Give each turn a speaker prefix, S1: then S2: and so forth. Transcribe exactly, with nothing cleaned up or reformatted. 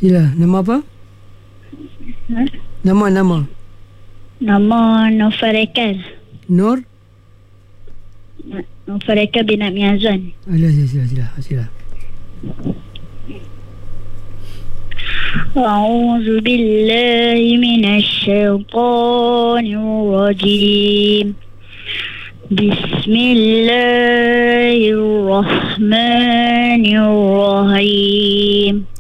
S1: Sila. Nama apa?
S2: Ha?
S1: Nama, nama.
S2: Nama Nofareka.
S1: Nur?
S2: Nofareka bin Abi Azwan.
S1: Sila, sila, sila. Sila. sila.
S2: أعوذ بالله من الشيطان الرجيم بسم الله الرحمن الرحيم